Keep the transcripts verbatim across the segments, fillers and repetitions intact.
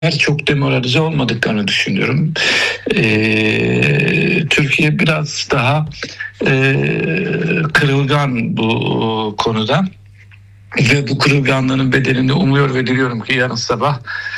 çok demoralize olmadıklarını düşünüyorum. Ee, Türkiye biraz daha e, kırılgan bu konuda ve bu kırılganlığın bedelini umuyor ve diliyorum ki yarın sabah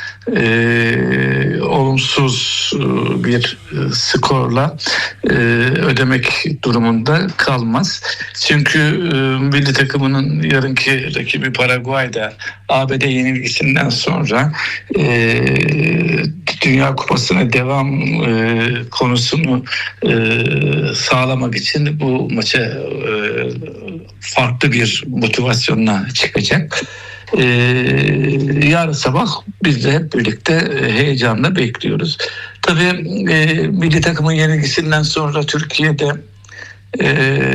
e, olumsuz bir skorla e, ödemek durumunda kalmaz. Çünkü e, milli takımının yarınki rakibi Paraguay'da A B D yenilgisinden sonra e, Dünya Kupası'na devam e, konusunu e, sağlamak için bu maça e, farklı bir motivasyonla çıkacak. Ee, yarın sabah biz de hep birlikte heyecanla bekliyoruz. Tabii e, milli takımın yenilgisinden sonra Türkiye'de e,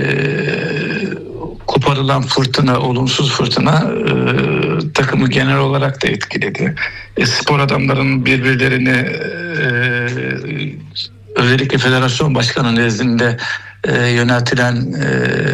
koparılan fırtına, olumsuz fırtına e, takımı genel olarak da etkiledi. E, spor adamlarının birbirlerini e, özellikle federasyon başkanı nezdinde e, yöneltilen e,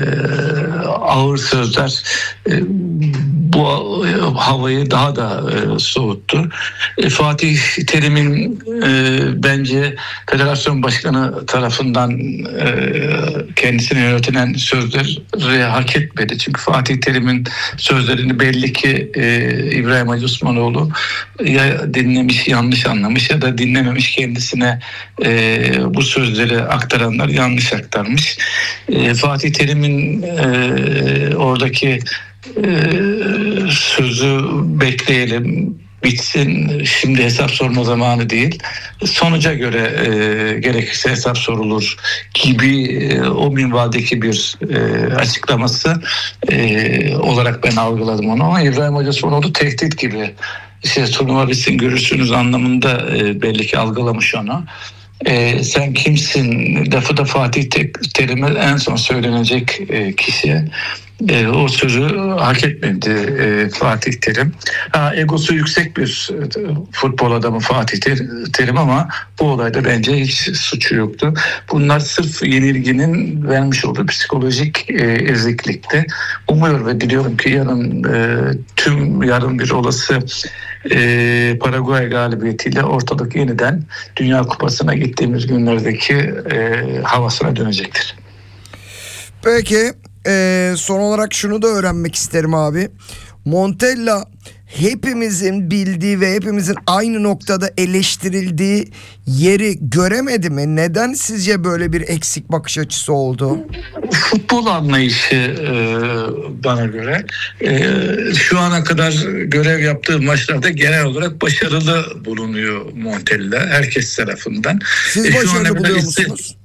ağır sözler e, bu e, havayı daha da e, soğuttu. E, Fatih Terim'in e, bence federasyon başkanı tarafından e, kendisine yönetilen sözleri hak etmedi. Çünkü Fatih Terim'in sözlerini belli ki e, İbrahim Hacı Osmanoğlu ya dinlemiş, yanlış anlamış ya da dinlememiş, kendisine e, bu sözleri aktaranlar yanlış aktarmış. E, Fatih Terim'in e, oradaki e, sözü bekleyelim, bitsin, şimdi hesap sorma zamanı değil, sonuca göre e, gerekirse hesap sorulur gibi e, o minvaldeki bir e, açıklaması e, olarak ben algıladım onu. Ama İbrahim Hoca Osmanoğlu tehdit gibi, işte turnuva bitsin görürsünüz anlamında e, belli ki algılamış onu. Ee, sen kimsin lafı da Fatih Terim'e en son söylenecek e, kişi. E, o sözü hak etmedi e, Fatih Terim. Ha, egosu yüksek bir e, futbol adamı Fatih Terim ama bu olayda bence hiç suçu yoktu. Bunlar sırf yenilginin vermiş olduğu psikolojik e, eziklikti. Umuyorum ve diliyorum ki yarın e, tüm yarın bir olası e, Paraguay galibiyetiyle ortalık yeniden Dünya Kupası'na gittiğimiz günlerdeki e, havasına dönecektir. Peki. Ee, son olarak şunu da öğrenmek isterim abi. Montella hepimizin bildiği ve hepimizin aynı noktada eleştirildiği yeri göremedi mi? Neden sizce böyle bir eksik bakış açısı oldu? Futbol anlayışı e, bana göre e, şu ana kadar görev yaptığı maçlarda genel olarak başarılı bulunuyor Montella herkes tarafından. Siz e, başarılı buluyor musunuz?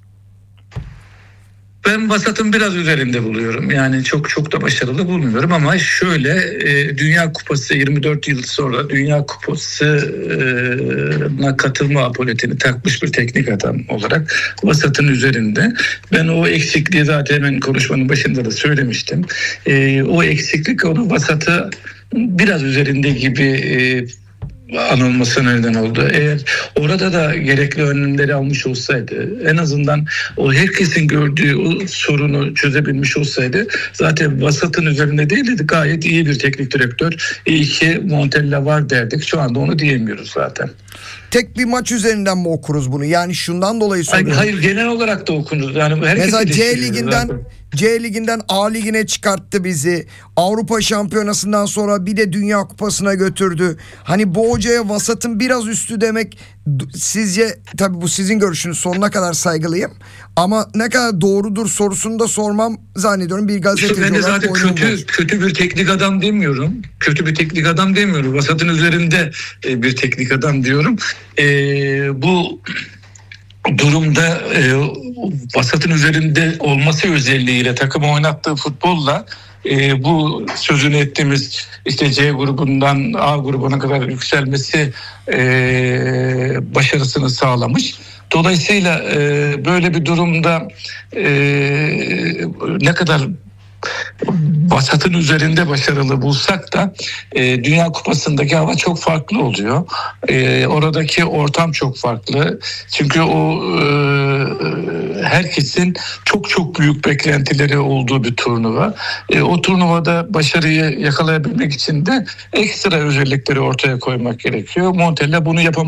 Ben vasatın biraz üzerinde buluyorum. Yani çok çok da başarılı bulmuyorum ama şöyle e, Dünya Kupası yirmi dört yıl sonra Dünya Kupası'na katılma apoletini takmış bir teknik adam olarak vasatın üzerinde. Ben o eksikliği zaten hemen konuşmanın başında da söylemiştim. E, o eksiklik onu vasatı biraz üzerinde gibi e, anılmasına neden oldu. Eğer orada da gerekli önlemleri almış olsaydı, en azından o herkesin gördüğü o sorunu çözebilmiş olsaydı, zaten vasatın üzerinde değildi, gayet iyi bir teknik direktör, iyi ki Montella var derdik. Şu anda onu diyemiyoruz zaten. Tek bir maç üzerinden mi okuruz bunu? Yani şundan dolayı soruyorum. Hayır, hayır genel olarak da okunur. Yani mesela C liginden zaten. C liginden A ligine çıkarttı bizi. Avrupa Şampiyonası'ndan sonra bir de Dünya Kupası'na götürdü. Hani bu hocaya vasatın biraz üstü demek sizce, tabii bu sizin görüşünüz, sonuna kadar saygılıyım. Ama ne kadar doğrudur sorusunu da sormam zannediyorum bir gazeteci işte ben de zaten kötü, kötü bir teknik adam demiyorum. Kötü bir teknik adam demiyorum. Vasatın üzerinde bir teknik adam diyorum. Ee, bu durumda e, vasatın üzerinde olması özelliğiyle takım oynattığı futbolla e, bu sözünü ettiğimiz işte C grubundan A grubuna kadar yükselmesi e, başarısını sağlamış. Dolayısıyla e, böyle bir durumda e, ne kadar vasatın üzerinde başarılı bulsak da e, Dünya Kupası'ndaki hava çok farklı oluyor. E, oradaki ortam çok farklı. Çünkü o e, herkesin çok çok büyük beklentileri olduğu bir turnuva. E, o turnuvada başarıyı yakalayabilmek için de ekstra özellikleri ortaya koymak gerekiyor. Montella bunu yapamadı.